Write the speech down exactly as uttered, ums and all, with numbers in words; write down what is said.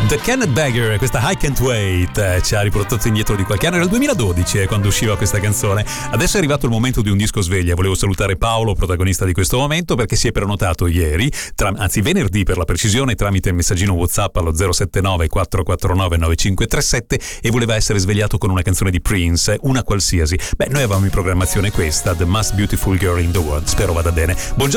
The Kenneth Beggar, questa I Can't Wait, eh, ci ha riportato indietro di qualche anno, era il duemiladodici eh, quando usciva questa canzone. Adesso è arrivato il momento di un disco sveglia. Volevo salutare Paolo, protagonista di questo momento, perché si è prenotato ieri, tra, anzi venerdì per la precisione, tramite il messaggino WhatsApp allo zero sette nove quattro quattro nove nove cinque tre sette, e voleva essere svegliato con una canzone di Prince, una qualsiasi. Beh, noi avevamo in programmazione questa, The Most Beautiful Girl in the World. Spero vada bene. Buongiorno